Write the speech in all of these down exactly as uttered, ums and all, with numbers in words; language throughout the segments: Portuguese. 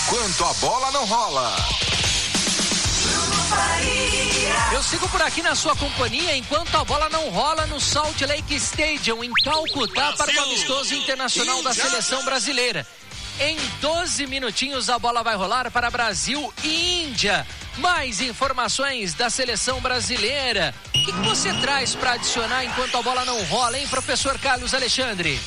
Enquanto a bola não rola. Eu sigo por aqui na sua companhia enquanto a bola não rola no Salt Lake Stadium, em Calcutá, para o amistoso internacional da seleção brasileira. Em doze minutinhos a bola vai rolar para Brasil e Índia. Mais informações da seleção brasileira. O que, que você traz para adicionar enquanto a bola não rola, hein, professor Carlos Alexandre?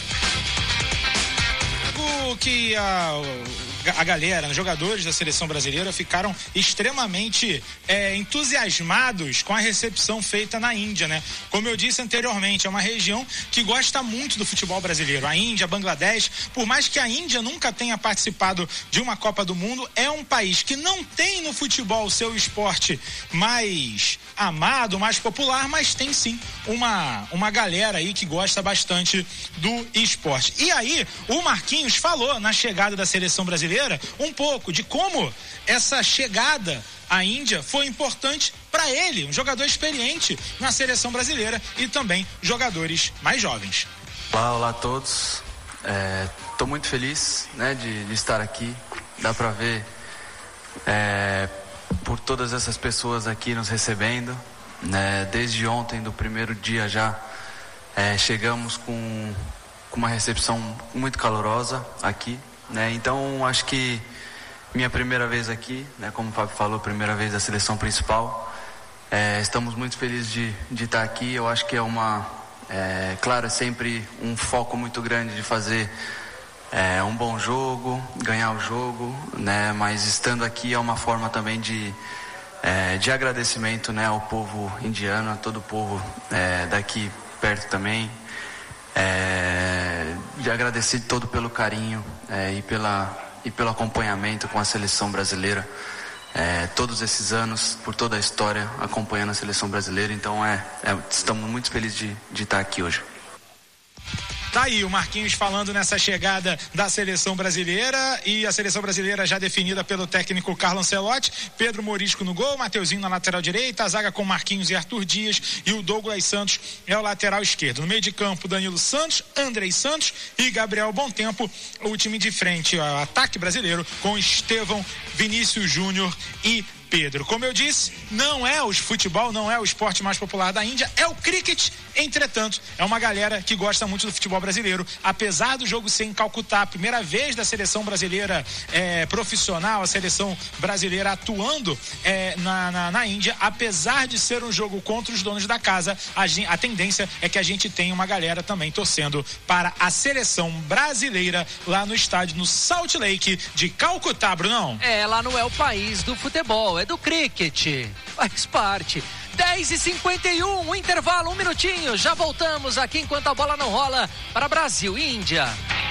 O que a, a galera, os jogadores da seleção brasileira ficaram extremamente é, entusiasmados com a recepção feita na Índia, né? Como eu disse anteriormente, é uma região que gosta muito do futebol brasileiro. A Índia, Bangladesh, por mais que a Índia nunca tenha participado de uma Copa do Mundo, é um país que não tem no futebol o seu esporte mais amado, mais popular, mas tem sim uma, uma galera aí que gosta bastante do esporte. E aí, o Marquinhos falou na chegada da seleção brasileira um pouco de como essa chegada à Índia foi importante para ele, um jogador experiente na seleção brasileira e também jogadores mais jovens. Olá, olá a todos. Estou é, muito feliz, né, de, de estar aqui. Dá para ver é, por todas essas pessoas aqui nos recebendo, né, desde ontem, do primeiro dia já, é, chegamos com com uma recepção muito calorosa aqui, né? Então acho que minha primeira vez aqui, né? Como o Fábio falou, primeira vez da seleção principal. É, estamos muito felizes de, de estar aqui. Eu acho que é uma, é, claro, é sempre um foco muito grande de fazer é, um bom jogo, ganhar o jogo, né? Mas estando aqui é uma forma também de é, de agradecimento, né? Ao povo indiano, a todo o povo é, daqui perto também. É, de agradecer todo pelo carinho é, e, pela, e pelo acompanhamento com a seleção brasileira, é, todos esses anos, por toda a história acompanhando a seleção brasileira. Então é, é, estamos muito felizes de, de estar aqui hoje. Tá aí o Marquinhos falando nessa chegada da seleção brasileira, e a seleção brasileira já definida pelo técnico Carlo Ancelotti. Pedro Morisco no gol, Mateuzinho na lateral direita, a zaga com Marquinhos e Arthur Dias, e o Douglas Santos é o lateral esquerdo. No meio de campo, Danilo Santos, Andrei Santos e Gabriel Bontempo. O time de frente, o ataque brasileiro, com Estevão, Vinícius Júnior e Pedro. Como eu disse, não é o futebol, não é o esporte mais popular da Índia, é o cricket. Entretanto, é uma galera que gosta muito do futebol brasileiro. Apesar do jogo ser em Calcutá, a primeira vez da seleção brasileira é, profissional, a seleção brasileira atuando é, na, na, na Índia, apesar de ser um jogo contra os donos da casa, a, a tendência é que a gente tenha uma galera também torcendo para a seleção brasileira lá no estádio, no Salt Lake de Calcutá, Brunão. É, lá não é o país do futebol, é do cricket, faz parte. dez e cinquenta e um, um intervalo, um minutinho, já voltamos aqui enquanto a bola não rola para Brasil e Índia.